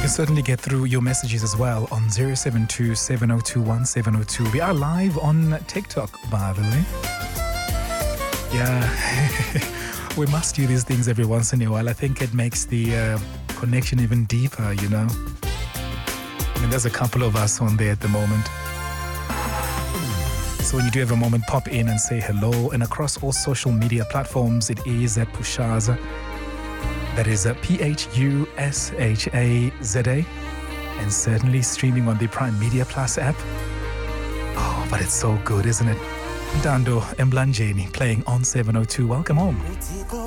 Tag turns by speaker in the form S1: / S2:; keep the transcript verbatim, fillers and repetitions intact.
S1: can certainly get through your messages as well on zero seven two, seven zero two one, seven zero two. We are live on TikTok, by the way. Yeah, we must do these things every once in a while. I think it makes the uh, connection even deeper, you know. I mean, there's a couple of us on there at the moment. So when you do have a moment, pop in and say hello. And across all social media platforms, it is at Phushaza. That is a P H U S H A Z A. And certainly streaming on the Prime Media Plus app. Oh, but it's so good, isn't it? Dando Mblanjeni playing on seven oh two. Welcome home.